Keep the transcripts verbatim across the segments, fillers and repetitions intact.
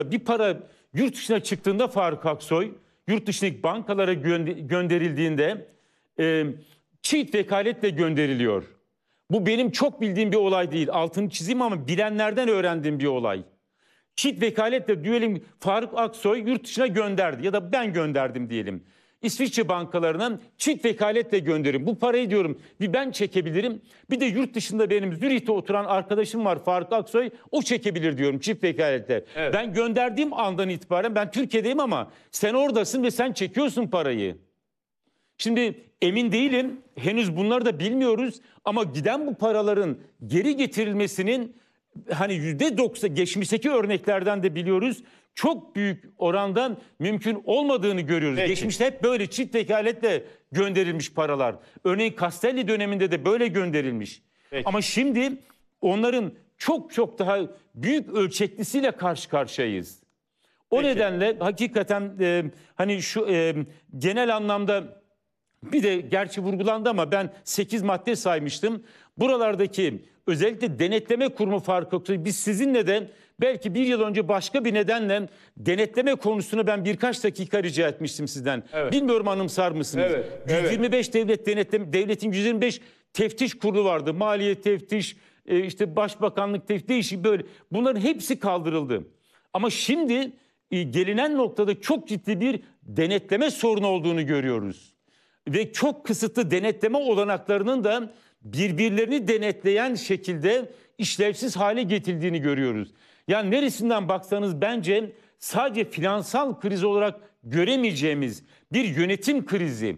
Bir para yurt dışına çıktığında Faruk Aksoy, yurt dışındaki bankalara gönderildiğinde e, çift vekaletle gönderiliyor. Bu benim çok bildiğim bir olay değil. Altını çizeyim ama bilenlerden öğrendiğim bir olay. Çift vekaletle diyelim Faruk Aksoy yurt dışına gönderdi ya da ben gönderdim diyelim. İsviçre bankalarına çift vekaletle gönderin. Bu parayı diyorum bir ben çekebilirim. Bir de yurt dışında benim Zürih'te oturan arkadaşım var Faruk Aksoy. O çekebilir diyorum çift vekaletle. Evet. Ben gönderdiğim andan itibaren ben Türkiye'deyim ama sen oradasın ve sen çekiyorsun parayı. Şimdi emin değilim. Henüz bunları da bilmiyoruz. Ama giden bu paraların geri getirilmesinin hani yüzde doksan geçmişteki örneklerden de biliyoruz. Çok büyük orandan mümkün olmadığını görüyoruz. Peki. Geçmişte hep böyle çift vekaletle gönderilmiş paralar. Örneğin Castelli döneminde de böyle gönderilmiş. Peki. Ama şimdi onların çok çok daha büyük ölçeklisiyle karşı karşıyayız. O Peki. nedenle hakikaten e, hani şu e, genel anlamda bir de gerçi vurgulandı ama ben sekiz madde saymıştım. Buralardaki özellikle denetleme kurumu Faruk Aksoy, biz sizinle de belki bir yıl önce başka bir nedenle denetleme konusunu ben birkaç dakika rica etmiştim sizden. Evet. Bilmiyorum anımsar mısınız? Evet, evet. yüz yirmi beş devlet denetleme, devletin yüz yirmi beş teftiş kurulu vardı. Maliye teftiş, işte başbakanlık teftiş, değişik böyle. Bunların hepsi kaldırıldı. Ama şimdi gelinen noktada çok ciddi bir denetleme sorunu olduğunu görüyoruz. Ve çok kısıtlı denetleme olanaklarının da birbirlerini denetleyen şekilde işlevsiz hale getirildiğini görüyoruz. Yani neresinden baksanız bence sadece finansal kriz olarak göremeyeceğimiz bir yönetim krizi,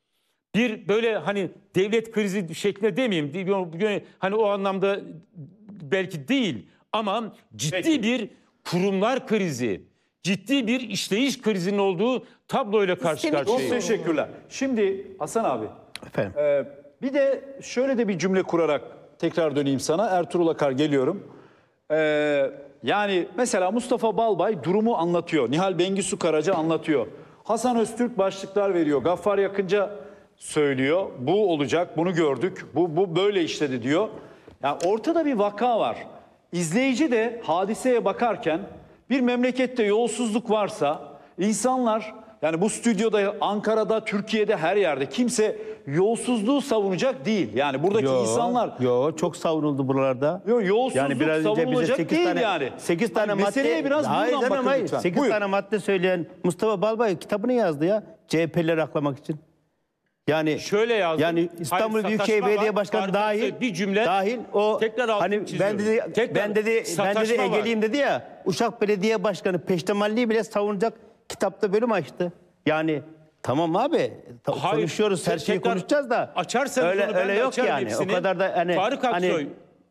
bir böyle hani devlet krizi şeklinde demeyeyim, hani o anlamda belki değil ama ciddi Peki. bir kurumlar krizi, ciddi bir işleyiş krizinin olduğu tabloyla karşı karşıyayız. Çok teşekkürler. Şimdi Hasan abi, Efendim. E, bir de şöyle de bir cümle kurarak tekrar döneyim sana. Ertuğrul Akar geliyorum. E, yani mesela Mustafa Balbay durumu anlatıyor. Nihal Bengisu Karaca anlatıyor. Hasan Öztürk başlıklar veriyor. Gaffar Yakınca söylüyor. Bu olacak, bunu gördük. Bu, bu böyle işledi diyor. Yani ortada bir vaka var. İzleyici de hadiseye bakarken bir memlekette yolsuzluk varsa insanlar, yani bu stüdyoda, Ankara'da, Türkiye'de, her yerde kimse yolsuzluğu savunacak değil. Yani buradaki yo, insanlar... Yo, çok savunuldu buralarda. Yo, yolsuzluk yani biraz savunulacak önce değil tane, yani. sekiz tane hani madde... Meseleye biraz hayır, buradan bakın hayır, lütfen. sekiz Buyur. tane madde söyleyen Mustafa Balbay kitabını yazdı ya. C H P'lileri aklamak için. Yani şöyle yazdım. Yani İstanbul hayır, Büyükşehir Belediye Başkanı dahil bir cümle dahil o tekrar hani ben dedi tekrar ben dedi ben dedi Ege'liyim dedi ya. Uşak Belediye Başkanı Peştemalli'yi bile savunacak kitapta bölüm açtı. Yani tamam abi hayır, konuşuyoruz her şeyi konuşacağız da açarsanız öyle onu ben öyle yok yani. Hepsini. O kadar da hani Faruk Aksoy hani,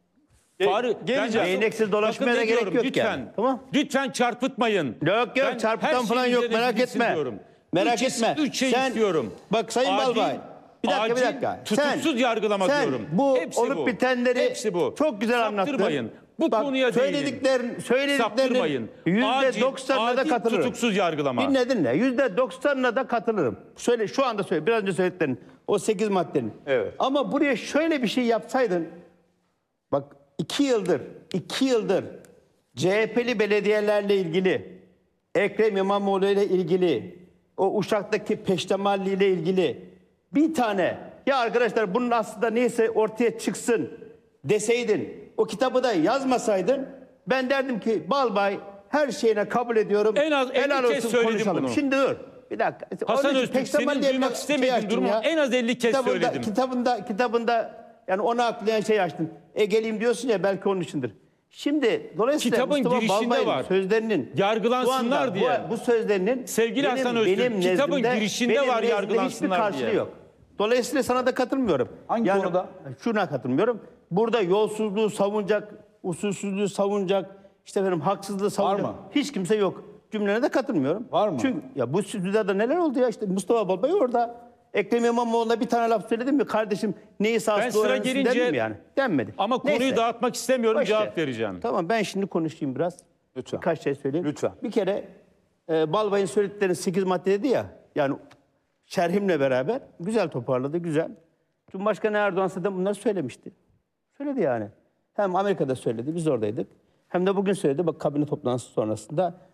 Faruk geleceğiz. Değneksiz dolaşmaya da gerek yok lütfen, yani. Tamam. Lütfen çarpıtmayın. Yok yok çarpıtan falan yok merak etme. Diyorum. Merak üç, etme. Üç şey sen, istiyorum. Bak Sayın acil, Balbay. Bir dakika acil, bir dakika. Tutuksuz sen, yargılama sen diyorum. Bu hepsi olup bu. bitenleri hepsi bu. Çok güzel anlattın. Bu Bak, konuya söylediklerin, söylediklerinin yüzde doksanına da katılırım. Tutuksuz yargılama. Dinle dinle. Yüzde doksanına da katılırım. Söyle şu anda söyle. Biraz önce söylediklerin. O sekiz maddenin. Evet. Ama buraya şöyle bir şey yapsaydın. Bak iki yıldır, iki yıldır C H P'li belediyelerle ilgili, Ekrem İmamoğlu ile ilgili, o Uşak'taki Peştemalli ile ilgili bir tane ya arkadaşlar bunun aslında neyse ortaya çıksın deseydin, o kitabı da yazmasaydın ben derdim ki Balbay her şeyine kabul ediyorum. En az elli kez söyledim bunu. Şimdi dur. Bir dakika. Hasan Öztürk senin duymak istemediğin durumu ya. en az elli kez kitabında, söyledim. Kitabında, kitabında yani onu aklayan şey açtın. Ege'liyim diyorsun ya belki onun içindir. Şimdi dolayısıyla kitabın Mustafa girişinde Balbay'ın var. Sözlerinin yargılansınlar diye. Bu, bu sözlerinin sevgili benim, Hasan Öztürk benim kitabın nezdimde, girişinde benim var yargılansınlar hiçbir diye. yok. Dolayısıyla sana da katılmıyorum. Hangi yani, konuda? Şuna katılmıyorum. Burada yolsuzluğu savunacak, usulsüzlüğü savunacak, işte efendim haksızlığı savunacak hiç kimse yok. Cümlene de katılmıyorum. Var mı? Çünkü ya bu stüdyoda neler oldu ya işte Mustafa Balbay orada. Ekrem İmamoğlu'na bir tane laf söyledim mi kardeşim neyi sağlıklı öğrensin dedim mi yani? Denmedi. Ama konuyu Neyse. dağıtmak istemiyorum İşte, cevap vereceğim. Tamam ben şimdi konuşayım biraz. Lütfen. Birkaç şey söyleyeyim. Lütfen. Bir kere e, Balbay'ın söylediklerini sekiz madde dedi ya. Yani şerhimle beraber güzel toparladı güzel. Cumhurbaşkanı Erdoğan zaten bunları söylemişti. Söyledi yani. Hem Amerika'da söyledi biz oradaydık. Hem de bugün söyledi bak kabine toplantısı sonrasında.